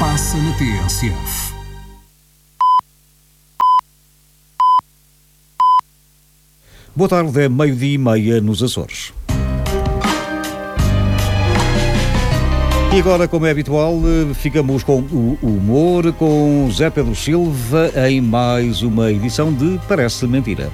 passa na TSF. Boa tarde, é 12:30 nos Açores. E agora, como é habitual, ficamos com o humor com Zé Pedro Silva em mais uma edição de Parece Mentira.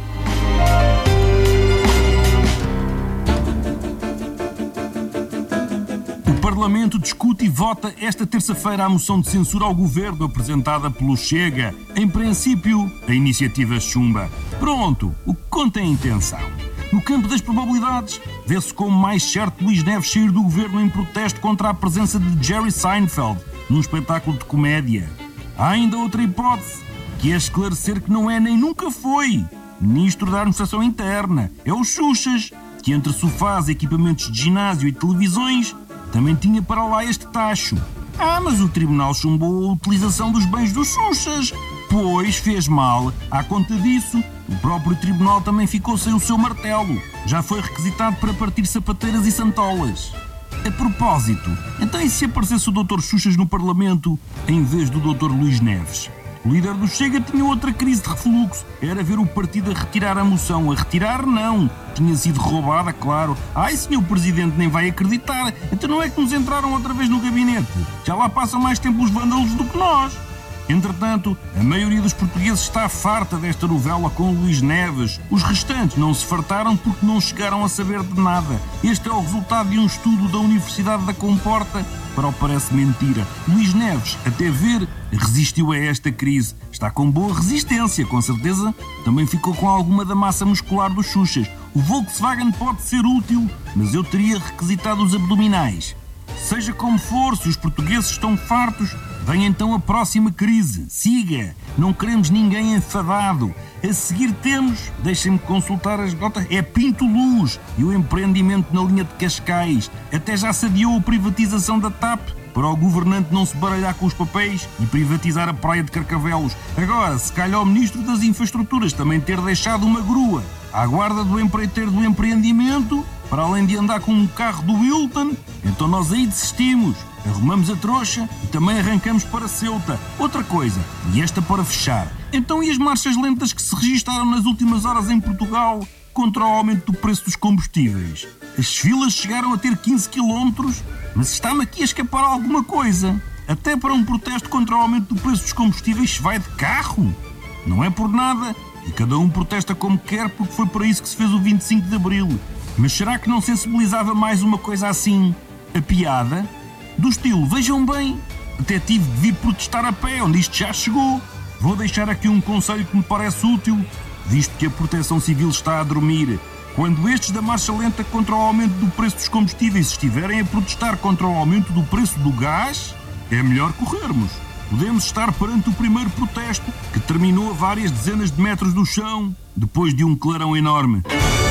O Parlamento discute e vota esta terça-feira a moção de censura ao Governo apresentada pelo Chega. Em princípio, a iniciativa chumba. Pronto, o que conta é a intenção. No campo das probabilidades, vê-se como mais certo Luís Neves sair do Governo em protesto contra a presença de Jerry Seinfeld num espetáculo de comédia. Há ainda outra hipótese, que é esclarecer que não é nem nunca foi Ministro da Administração Interna. É o Xuxas, que entre sofás, equipamentos de ginásio e televisões, também tinha para lá este tacho. Mas o Tribunal chumbou a utilização dos bens dos Xuxas, pois fez mal. À conta disso, o próprio Tribunal também ficou sem o seu martelo. Já foi requisitado para partir sapateiras e santolas. A propósito, então e se aparecesse o Dr. Xuxas no Parlamento em vez do Dr. Luís Neves? O líder do Chega tinha outra crise de refluxo. Era ver o partido a retirar a moção. A retirar, não. Tinha sido roubada, claro. Senhor Presidente, nem vai acreditar. Então não é que nos entraram outra vez no gabinete? Já lá passam mais tempo os vândalos do que nós. Entretanto, a maioria dos portugueses está farta desta novela com Luís Neves. Os restantes não se fartaram porque não chegaram a saber de nada. Este é o resultado de um estudo da Universidade da Comporta para o Parece Mentira. Luís Neves, até ver, resistiu a esta crise. Está com boa resistência, com certeza. Também ficou com alguma da massa muscular dos Xuxas. O Volkswagen pode ser útil, mas eu teria requisitado os abdominais. Seja como for, se os portugueses estão fartos, vem então a próxima crise. Siga! Não queremos ninguém enfadado. A seguir temos, deixem-me consultar as notas, é Pinto Luz e o empreendimento na linha de Cascais. Até já se adiou a privatização da TAP para o governante não se baralhar com os papéis e privatizar a praia de Carcavelos. Agora, se calhar o Ministro das Infraestruturas também ter deixado uma grua à guarda do empreiteiro do empreendimento, para além de andar com um carro do Wilton, então nós aí desistimos, arrumamos a trouxa e também arrancamos para Ceuta. Outra coisa, e esta para fechar, então e as marchas lentas que se registaram nas últimas horas em Portugal contra o aumento do preço dos combustíveis? As filas chegaram a ter 15 km, mas está-me aqui a escapar alguma coisa. Até para um protesto contra o aumento do preço dos combustíveis se vai de carro? Não é por nada, e cada um protesta como quer porque foi para isso que se fez o 25 de Abril. Mas será que não sensibilizava mais uma coisa assim, a piada? Do estilo, vejam bem, até tive de vir protestar a pé, onde isto já chegou. Vou deixar aqui um conselho que me parece útil, visto que a Proteção Civil está a dormir. Quando estes da marcha lenta contra o aumento do preço dos combustíveis estiverem a protestar contra o aumento do preço do gás, é melhor corrermos. Podemos estar perante o primeiro protesto, que terminou a várias dezenas de metros do chão, depois de um clarão enorme.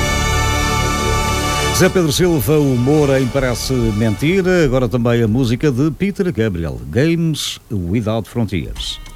Zé Pedro Silva, o humor em Parece Mentira. Agora também a música de Peter Gabriel, Games Without Frontiers.